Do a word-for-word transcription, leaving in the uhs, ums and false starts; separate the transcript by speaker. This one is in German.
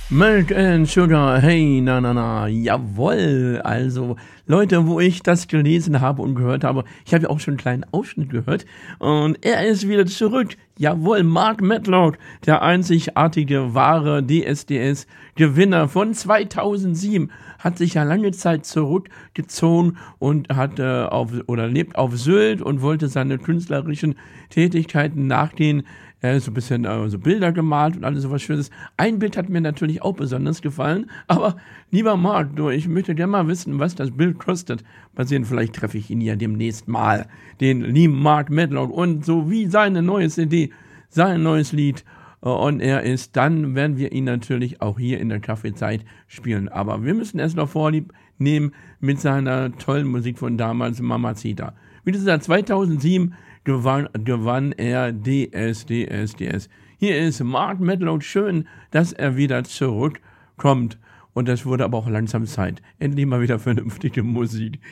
Speaker 1: Milk and Sugar, hey, na, na, na, jawohl. Also, Leute, wo ich das gelesen habe und gehört habe, ich habe ja auch schon einen kleinen Ausschnitt gehört und er ist wieder zurück. Jawohl, Mark Medlock, der einzigartige, wahre D S D S-Gewinner von zweitausendsieben, hat sich ja lange Zeit zurückgezogen und hat äh, auf oder lebt auf Sylt und wollte seine künstlerischen Tätigkeiten nachgehen. Er ist so ein bisschen äh, so Bilder gemalt und alles sowas Schönes. Ein Bild hat mir natürlich auch besonders gefallen. Aber lieber Marc, du, ich möchte gerne mal wissen, was das Bild kostet. Mal sehen, vielleicht treffe ich ihn ja demnächst mal. Den lieben Mark Medlock und so wie seine neue C D, sein neues Lied äh, on air ist, dann werden wir ihn natürlich auch hier in der Kaffeezeit spielen. Aber wir müssen erst noch Vorlieb nehmen mit seiner tollen Musik von damals, Mamacita. Wie gesagt, zweitausendsieben gewann, gewann er D S D S D S. Hier ist Mark Medlock. Schön, dass er wieder zurückkommt. Und das wurde aber auch langsam Zeit. Endlich mal wieder vernünftige Musik.